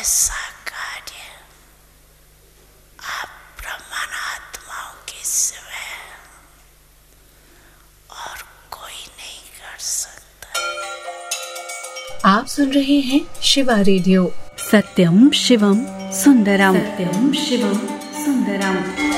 ऐसा कार्य आप ब्रह्मात्माओं के सिवाय और कोई नहीं कर सकता। आप सुन रहे हैं शिवा रेडियो। सत्यम शिवम सुंदरम। सत्यम शिवम सुंदरम।